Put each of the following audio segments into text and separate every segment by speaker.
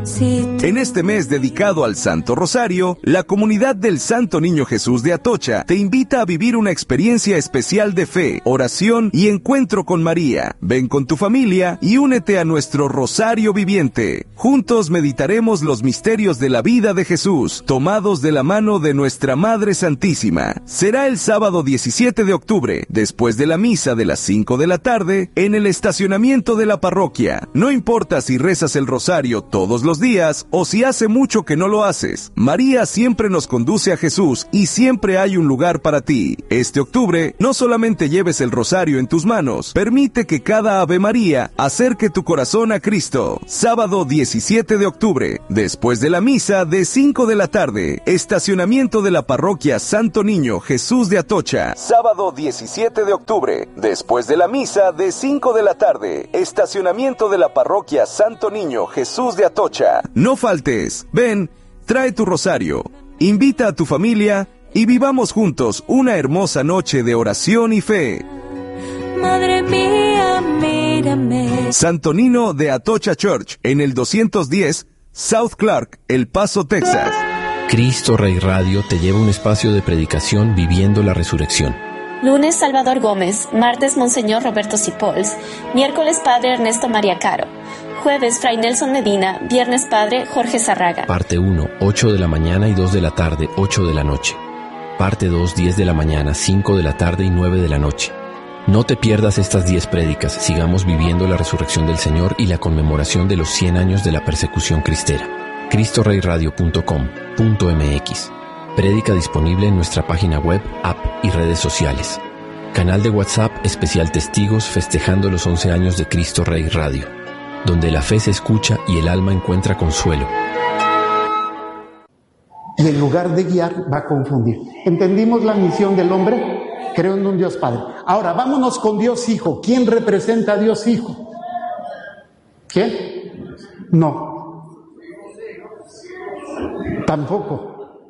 Speaker 1: En este mes dedicado al Santo Rosario, la comunidad del Santo Niño Jesús de Atocha te invita a vivir una experiencia especial de fe, oración y encuentro con María. Ven con tu familia y únete a nuestro Rosario Viviente. Juntos meditaremos los misterios de la vida de Jesús, tomados de la mano de nuestra Madre Santísima. Será el sábado 17 de octubre, después de la misa de las 5 de la tarde, en el estacionamiento de la parroquia. No importa si rezas el rosario todos los días o si hace mucho que no lo haces, María siempre nos conduce a Jesús y siempre hay un lugar para ti. Este octubre, no solamente lleves el rosario en tus manos, permite que cada Ave María acerque tu corazón a Cristo. Sábado 17 de octubre, después de la misa de 5 de la tarde, estacionamiento de la parroquia Santo Niño Jesús de Atocha. Sábado 17 de octubre, después de la misa de 5 de la tarde, estacionamiento de la parroquia Santo Niño Jesús de Atocha. No faltes, ven, trae tu rosario, invita a tu familia y vivamos juntos una hermosa noche de oración y fe.
Speaker 2: Madre mía, mírame.
Speaker 1: Santo Nino de Atocha Church, en el 210 South Clark, El Paso, Texas.
Speaker 3: Cristo Rey Radio te lleva a un espacio de predicación viviendo la resurrección.
Speaker 4: Lunes, Salvador Gómez. Martes, Monseñor Roberto Sipols. Miércoles, Padre Ernesto María Caro. Jueves, Fray Nelson Medina. Viernes, Padre Jorge Zarraga.
Speaker 3: Parte 1, 8 de la mañana y 2 de la tarde, 8 de la noche. Parte 2, 10 de la mañana, 5 de la tarde y 9 de la noche. No te pierdas estas 10 prédicas. Sigamos viviendo la resurrección del Señor y la conmemoración de los 100 años de la persecución cristera. CristoReyRadio.com.mx. Prédica disponible en nuestra página web, app y redes sociales. Canal de WhatsApp especial Testigos festejando los 11 años de Cristo Rey Radio, donde la fe se escucha y el alma encuentra consuelo.
Speaker 5: Y en lugar de guiar, va a confundir. ¿Entendimos la misión del hombre? Creo en un Dios Padre. Ahora, vámonos con Dios Hijo. ¿Quién representa a Dios Hijo? ¿Quién? No. Tampoco.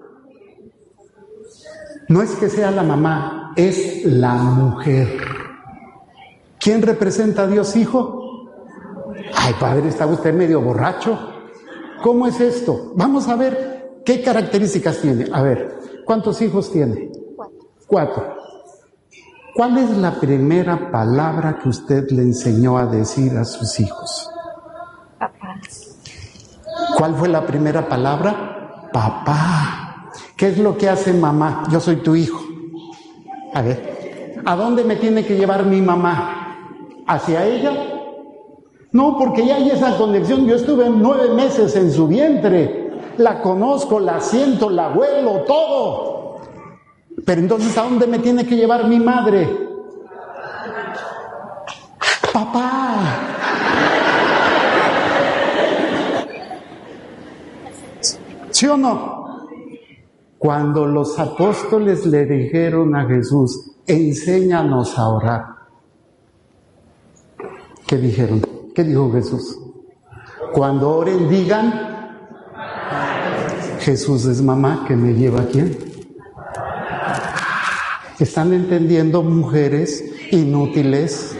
Speaker 5: No es que sea la mamá, es la mujer. ¿Quién representa a Dios Hijo? Ay, padre, ¿está usted medio borracho? ¿Cómo es esto? Vamos a ver qué características tiene. A ver, ¿cuántos hijos tiene? 4. ¿Cuál es la primera palabra que usted le enseñó a decir a sus hijos?
Speaker 4: Papá.
Speaker 5: ¿Cuál fue la primera palabra? Papá. ¿Qué es lo que hace mamá? Yo soy tu hijo. A ver, ¿a dónde me tiene que llevar mi mamá? ¿Hacia ella? No, porque ya hay esa conexión. Yo estuve 9 meses en su vientre. La conozco, la siento, la huelo, todo. Pero entonces, ¿a dónde me tiene que llevar mi madre? Papá. ¿Sí o no? Cuando los apóstoles le dijeron a Jesús, enséñanos a orar, ¿qué dijeron? ¿Qué dijo Jesús? Cuando oren digan, Jesús es mamá que me lleva a quién. ¿Están entendiendo, mujeres inútiles?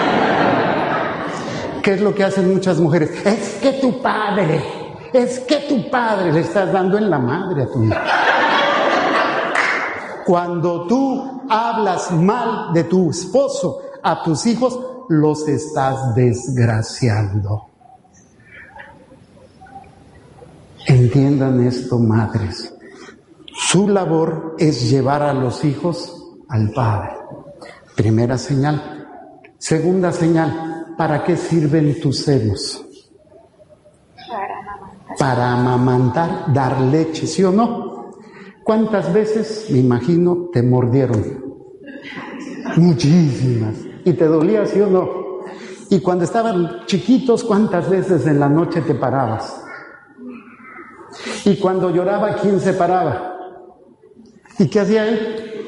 Speaker 5: ¿Qué es lo que hacen muchas mujeres? Es que tu padre le estás dando en la madre a tu hijo. Cuando tú hablas mal de tu esposo a tus hijos, los estás desgraciando. Entiendan esto, madres. Su labor es llevar a los hijos al Padre. Primera señal. Segunda señal, ¿para qué sirven tus senos? Para amamantar, dar leche, ¿sí o no? ¿Cuántas veces, me imagino, te mordieron? Muchísimas. ¿Y te dolía, sí o no? Y cuando estaban chiquitos, ¿cuántas veces en la noche te parabas? Y cuando lloraba, ¿quién se paraba? ¿Y qué hacía él?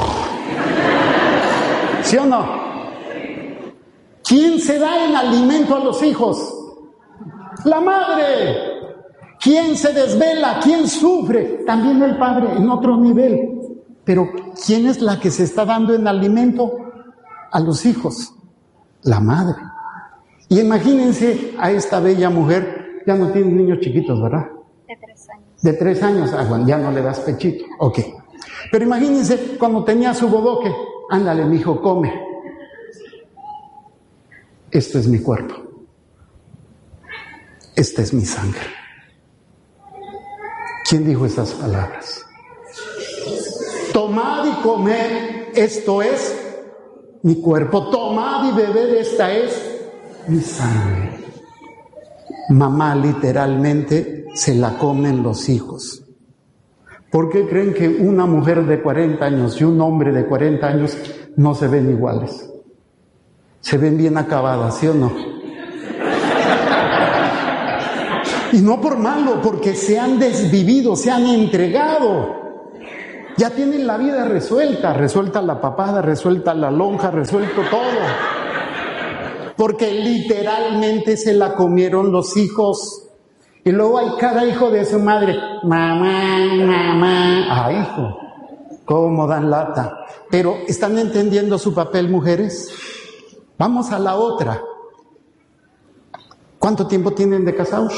Speaker 5: ¿Sí o no? ¿Quién se da en alimento a los hijos? La madre. ¿Quién se desvela? ¿Quién sufre? También el padre, en otro nivel. Pero ¿quién es la que se está dando en alimento a los hijos? La madre. Y imagínense a esta bella mujer Ya no tienes niños chiquitos, ¿verdad?
Speaker 4: De 3 años.
Speaker 5: De 3 años, bueno, ya no le das pechito. Ok. Pero imagínense cuando tenía su bodoque. Ándale, mijo, come. Esto es mi cuerpo. Esta es mi sangre. ¿Quién dijo esas palabras? Tomad y comed, esto es mi cuerpo. Tomad y bebed, esta es mi sangre. Mamá literalmente se la comen los hijos. ¿Por qué creen que una mujer de 40 años y un hombre de 40 años no se ven iguales? Se ven bien acabadas, ¿sí o no? Y no por malo, porque se han desvivido, se han entregado. Ya tienen la vida resuelta la papada, resuelta la lonja, resuelto todo. Porque literalmente se la comieron los hijos. Y luego hay cada hijo de su madre. Mamá. Ah, hijo, cómo dan lata. Pero, ¿están entendiendo su papel, mujeres? Vamos a la otra. ¿Cuánto tiempo tienen de casados?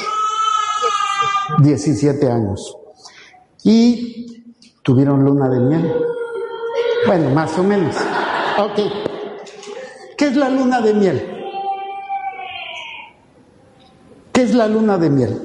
Speaker 5: 17 años. ¿Y tuvieron luna de miel? Bueno, más o menos. Ok. ¿Qué es la luna de miel? ¿Qué es la luna de miel?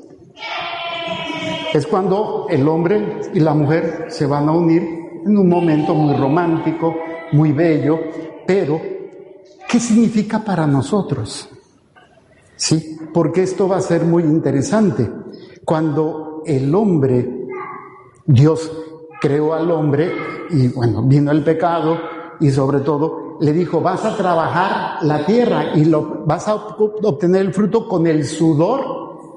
Speaker 5: Es cuando el hombre y la mujer se van a unir en un momento muy romántico, muy bello, pero ¿qué significa para nosotros? Sí, porque esto va a ser muy interesante. Cuando el hombre, Dios creó al hombre y bueno, vino el pecado y sobre todo le dijo, vas a trabajar la tierra y vas a obtener el fruto con el sudor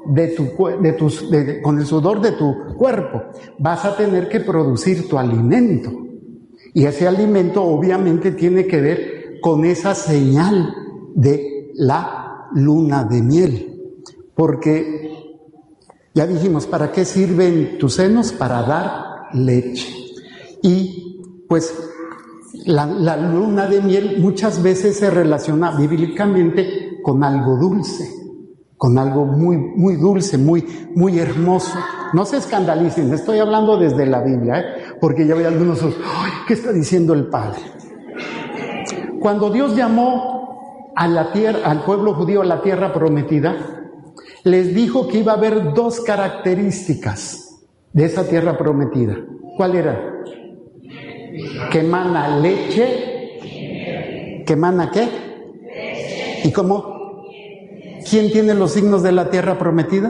Speaker 5: con el sudor de tu cuerpo. Vas a tener que producir tu alimento. Y ese alimento obviamente tiene que ver con esa señal de la luna de miel. Porque ya dijimos, ¿para qué sirven tus senos? Para dar leche. Y pues la luna de miel muchas veces se relaciona bíblicamente con algo dulce, con algo muy, muy dulce, muy, muy hermoso. No se escandalicen, estoy hablando desde la Biblia, porque ya veo algunos, ¡ay! ¿Qué está diciendo el Padre? Cuando Dios llamó a la tierra, al pueblo judío a la tierra prometida, les dijo que iba a haber 2 características de esa tierra prometida. ¿Cuál era? Que emana leche. ¿Que emana qué? ¿Y cómo? ¿Quién tiene los signos de la tierra prometida?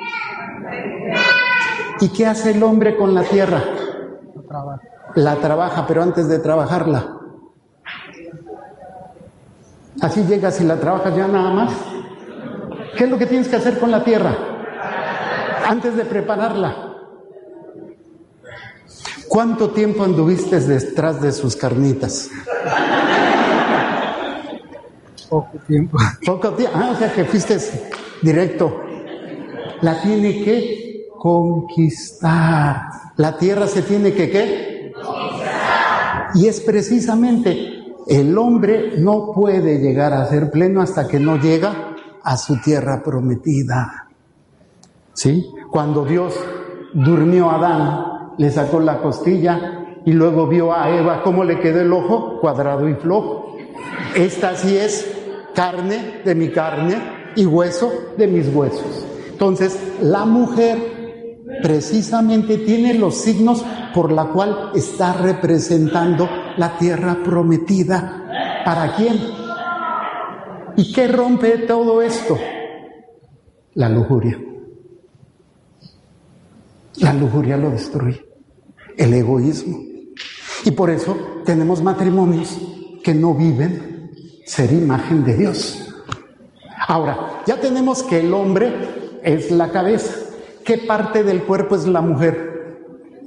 Speaker 5: ¿Y qué hace el hombre con la tierra? La trabaja, pero antes de trabajarla. Así llegas y la trabajas ya nada más. ¿Qué es lo que tienes que hacer con la tierra? Antes de prepararla. ¿Cuánto tiempo anduviste detrás de sus carnitas?
Speaker 6: Poco tiempo.
Speaker 5: Poco tiempo. O sea que fuiste directo. La tiene que conquistar. La tierra se tiene que ¿qué? Conquistar. Y es precisamente, el hombre no puede llegar a ser pleno hasta que no llega a su tierra prometida. ¿Sí? Cuando Dios durmió a Adán, le sacó la costilla y luego vio a Eva cómo le quedó el ojo, cuadrado y flojo. Esta sí es carne de mi carne y hueso de mis huesos. Entonces, la mujer precisamente tiene los signos por la cual está representando la tierra prometida. ¿Para quién? ¿Y qué rompe todo esto? La lujuria. La lujuria lo destruye. El egoísmo. Y por eso tenemos matrimonios que no viven ser imagen de Dios. Ahora, ya tenemos que el hombre es la cabeza. ¿Qué parte del cuerpo es la mujer?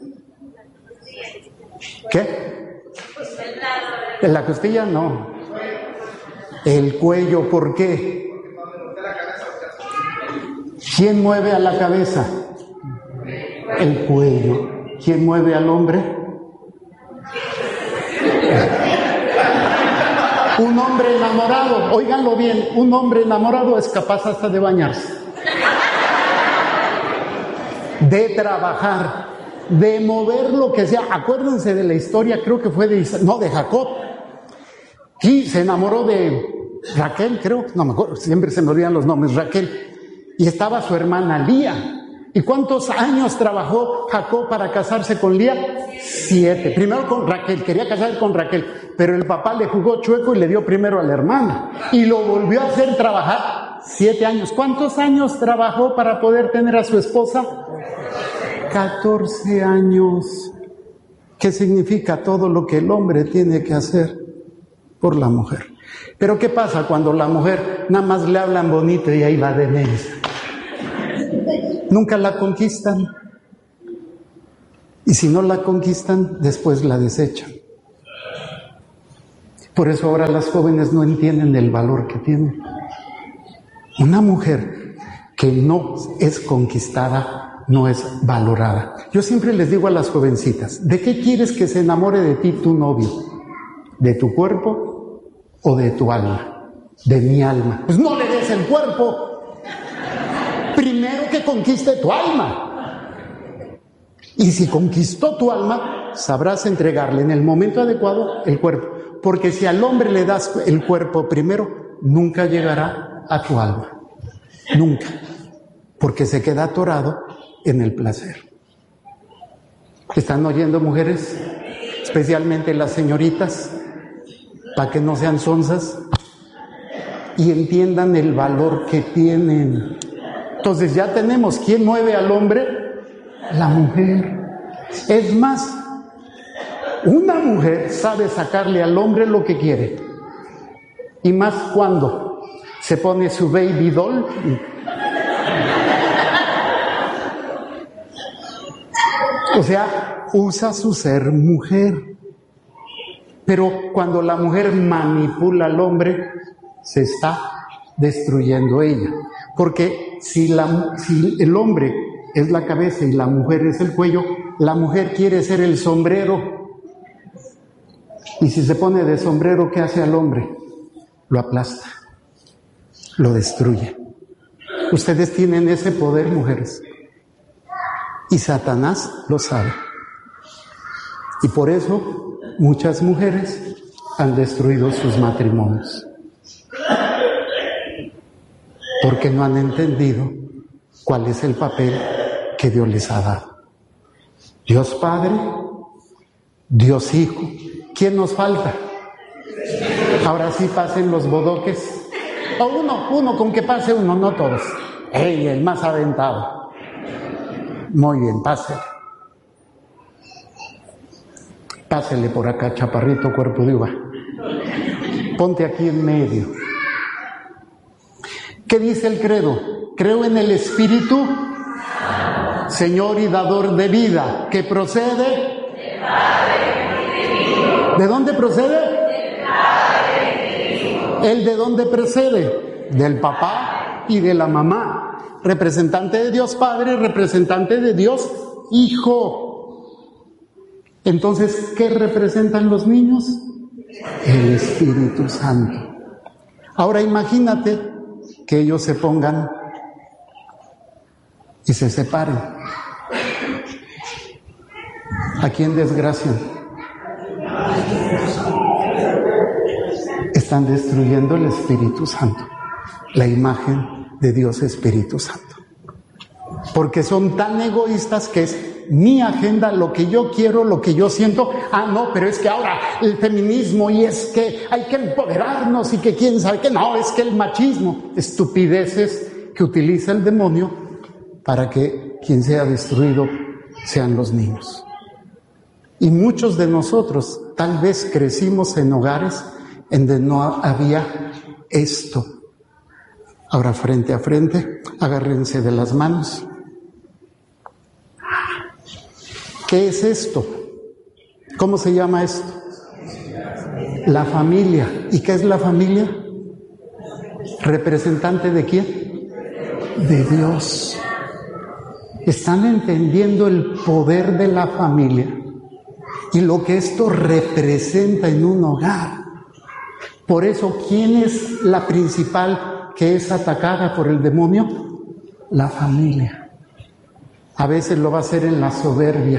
Speaker 5: ¿Qué? ¿En la costilla? No. El cuello, ¿por qué? ¿Quién mueve a la cabeza? El cuello. ¿Quién mueve al hombre? Un hombre enamorado, óiganlo bien, un hombre enamorado es capaz hasta de bañarse. de trabajar, de mover lo que sea. Acuérdense de la historia, creo que fue de Jacob. Y se enamoró de Raquel, creo, no me acuerdo, siempre se me olvidan los nombres, Raquel. Y estaba su hermana Lía. ¿Y cuántos años trabajó Jacob para casarse con Lía? 7. Primero con Raquel, quería casarse con Raquel, pero el papá le jugó chueco y le dio primero a la hermana. Y lo volvió a hacer trabajar 7 años. ¿Cuántos años trabajó para poder tener a su esposa? 14 años. ¿Qué significa todo lo que el hombre tiene que hacer por la mujer? Pero ¿qué pasa cuando la mujer nada más le hablan bonito y ahí va de mensa? Nunca la conquistan. Y si no la conquistan, después la desechan. Por eso ahora las jóvenes no entienden el valor que tienen. Una mujer que no es conquistada no es valorada. Yo siempre les digo a las jovencitas, ¿de qué quieres que se enamore de ti tu novio? ¿De tu cuerpo o de tu alma? De mi alma. Pues no le des el cuerpo. Primero que conquiste tu alma. Y si conquistó tu alma, sabrás entregarle en el momento adecuado el cuerpo. Porque si al hombre le das el cuerpo primero, nunca llegará a tu alma. Nunca. Porque se queda atorado en el placer. ¿Están oyendo, mujeres? Especialmente las señoritas, para que no sean sonzas y entiendan el valor que tienen. Entonces ya tenemos, ¿quién mueve al hombre? La mujer. Es más, una mujer sabe sacarle al hombre lo que quiere. Y más cuando se pone su baby doll. O sea, usa su ser mujer. Pero cuando la mujer manipula al hombre, se está destruyendo ella. Porque si el hombre es la cabeza y la mujer es el cuello, la mujer quiere ser el sombrero. Y si se pone de sombrero, ¿qué hace al hombre? Lo aplasta, lo destruye. Ustedes tienen ese poder, mujeres. Y Satanás lo sabe. Y por eso muchas mujeres han destruido sus matrimonios. Porque no han entendido cuál es el papel que Dios les ha dado. Dios Padre, Dios Hijo. ¿Quién nos falta? Ahora sí pasen los bodoques. O uno, con que pase uno, no todos. ¡Ey, el más aventado! Muy bien, pásele. Pásele por acá, chaparrito, cuerpo de uva. Ponte aquí en medio. ¿Qué dice el credo? Creo en el Espíritu, Señor y dador de vida, que procede. ¿De dónde procede? ¿El de dónde procede? Del papá y de la mamá. Representante de Dios Padre, representante de Dios Hijo. Entonces, ¿qué representan los niños? El Espíritu Santo. Ahora imagínate que ellos se pongan y se separen. ¿A quién desgracian? Están destruyendo el Espíritu Santo, la imagen de Dios Espíritu Santo. Porque son tan egoístas que es mi agenda, lo que yo quiero, lo que yo siento. Ah, no, pero es que ahora el feminismo y es que hay que empoderarnos y que quién sabe qué. No, es que el machismo, estupideces que utiliza el demonio para que quien sea destruido sean los niños. Y muchos de nosotros tal vez crecimos en hogares en donde no había esto. Ahora frente a frente, agárrense de las manos. ¿Qué es esto? ¿Cómo se llama esto? La familia. ¿Y qué es la familia? ¿Representante de quién? De Dios. ¿Están entendiendo el poder de la familia y lo que esto representa en un hogar? Por eso, ¿quién es la principal que es atacada por el demonio? La familia. A veces lo va a hacer en la soberbia,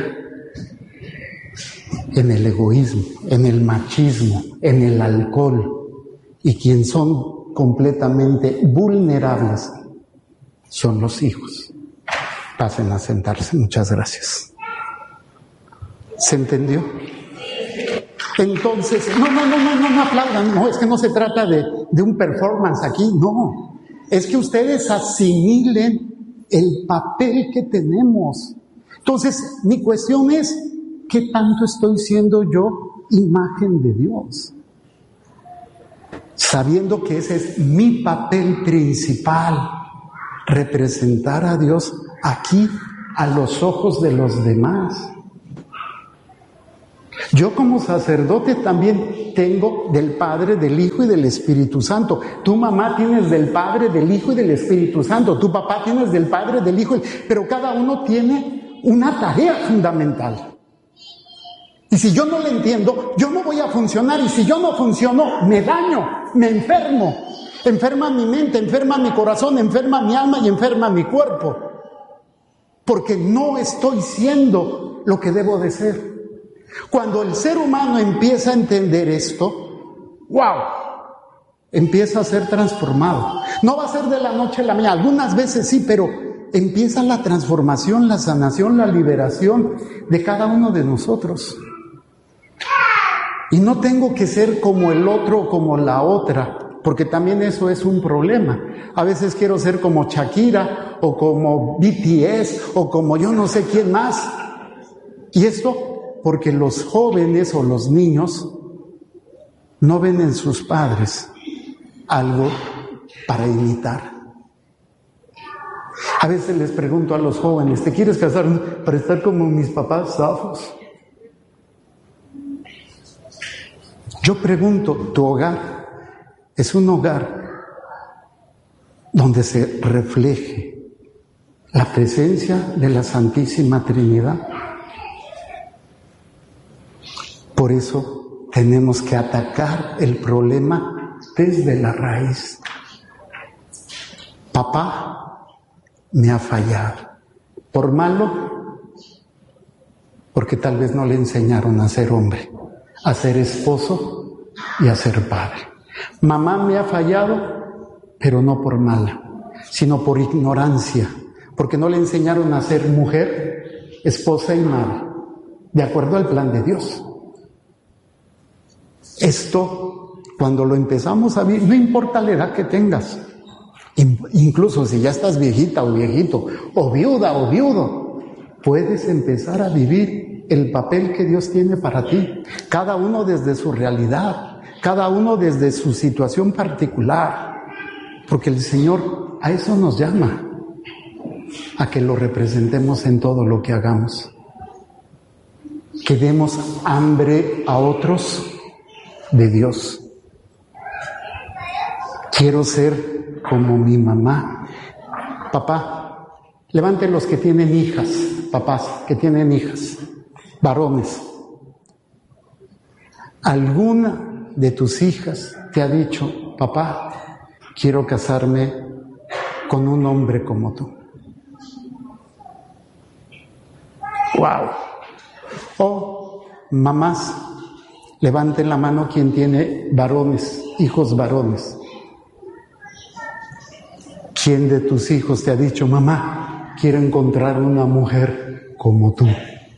Speaker 5: en el egoísmo, en el machismo, en el alcohol. Y quienes son completamente vulnerables son los hijos. Pasen a sentarse. Muchas gracias. ¿Se entendió? Entonces, no aplaudan. No, es que no se trata de un performance aquí. No, es que ustedes asimilen el papel que tenemos. Entonces, mi cuestión es, ¿qué tanto estoy siendo yo imagen de Dios? Sabiendo que ese es mi papel principal, representar a Dios aquí a los ojos de los demás. Yo como sacerdote también tengo del Padre, del Hijo y del Espíritu Santo. Tu mamá tienes del Padre, del Hijo y del Espíritu Santo. Tu papá tienes del Padre, del Hijo, pero cada uno tiene una tarea fundamental. Y si yo no la entiendo, yo no voy a funcionar. Y si yo no funciono, me daño, me enfermo. Enferma mi mente, enferma mi corazón, enferma mi alma y enferma mi cuerpo. Porque no estoy siendo lo que debo de ser. Cuando el ser humano empieza a entender esto, ¡wow!, empieza a ser transformado. No va a ser de la noche a la mañana, algunas veces sí, pero empieza la transformación, la sanación, la liberación de cada uno de nosotros. Y no tengo que ser como el otro o como la otra, porque también eso es un problema. A veces quiero ser como Shakira o como BTS o como yo no sé quién más. Y esto porque los jóvenes o los niños no ven en sus padres algo para imitar. A veces les pregunto a los jóvenes, ¿te quieres casar para estar como mis papás zafos? Yo pregunto, ¿tu hogar es un hogar donde se refleje la presencia de la Santísima Trinidad? Por eso tenemos que atacar el problema desde la raíz. Papá me ha fallado. ¿Por malo? Porque tal vez no le enseñaron a ser hombre, a ser esposo y a ser padre. Mamá me ha fallado, pero no por mala, sino por ignorancia, porque no le enseñaron a ser mujer, esposa y madre, de acuerdo al plan de Dios. Esto, cuando lo empezamos a vivir, no importa la edad que tengas, incluso si ya estás viejita o viejito, o viuda o viudo, puedes empezar a vivir el papel que Dios tiene para ti, cada uno desde su realidad, cada uno desde su situación particular, porque el Señor a eso nos llama, a que lo representemos en todo lo que hagamos, que demos hambre a otros de Dios. Quiero ser como mi mamá. Papá, levanten los que tienen hijas, papás que tienen hijas, varones. ¿Alguna de tus hijas te ha dicho, papá, quiero casarme con un hombre como tú? ¡Wow! O mamás, levanten la mano quien tiene varones, hijos varones. ¿Quién de tus hijos te ha dicho, mamá, quiero encontrar una mujer como tú?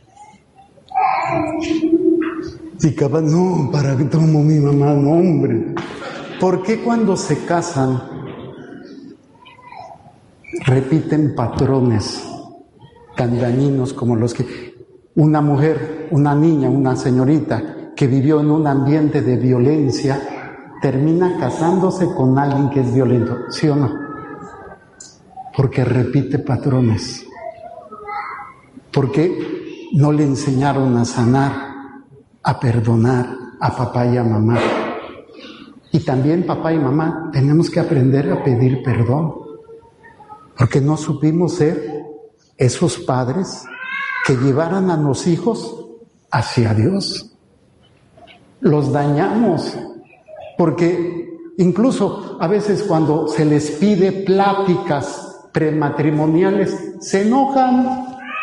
Speaker 5: Y capaz, no, para que tomo mi mamá, no, hombre. ¿Por qué cuando se casan repiten patrones tan dañinos como los que una mujer, una niña, una señorita que vivió en un ambiente de violencia, termina casándose con alguien que es violento? ¿Sí o no? Porque repite patrones. Porque no le enseñaron a sanar, a perdonar a papá y a mamá. Y también papá y mamá tenemos que aprender a pedir perdón, porque no supimos ser esos padres que llevaran a los hijos hacia Dios. Los dañamos, porque incluso a veces cuando se les pide pláticas prematrimoniales, se enojan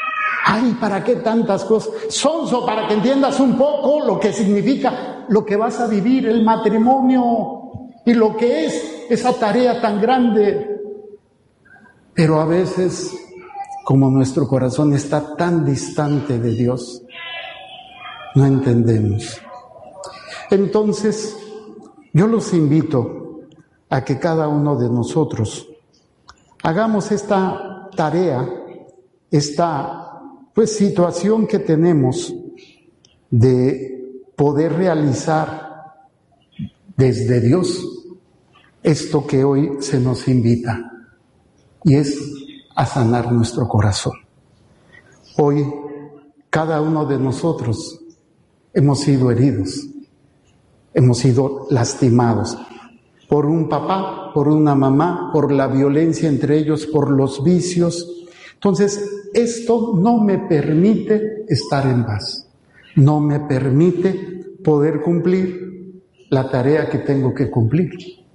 Speaker 5: Ay, ¿para qué tantas cosas? Sonso, para que entiendas un poco lo que significa, lo que vas a vivir, el matrimonio y lo que es esa tarea tan grande. Pero a veces, como nuestro corazón está tan distante de Dios, no entendemos. Entonces, yo los invito a que cada uno de nosotros hagamos esta tarea, esta situación que tenemos de poder realizar desde Dios esto que hoy se nos invita, y es a sanar nuestro corazón. Hoy cada uno de nosotros hemos sido heridos, hemos sido lastimados por un papá, por una mamá, por la violencia entre ellos, por los vicios. Entonces, esto no me permite estar en paz, no me permite poder cumplir la tarea que tengo que cumplir.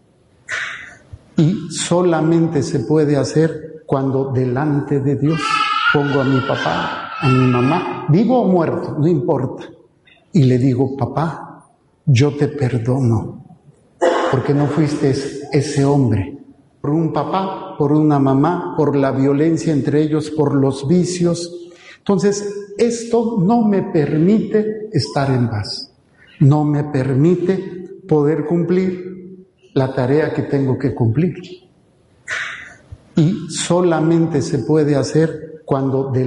Speaker 5: Y solamente se puede hacer cuando delante de Dios pongo a mi papá, a mi mamá, vivo o muerto, no importa, y le digo: papá, yo te perdono, porque no fuiste ese hombre. Por un papá, por una mamá, por la violencia entre ellos, por los vicios. Entonces, esto no me permite estar en paz, no me permite poder cumplir la tarea que tengo que cumplir. Y solamente se puede hacer cuando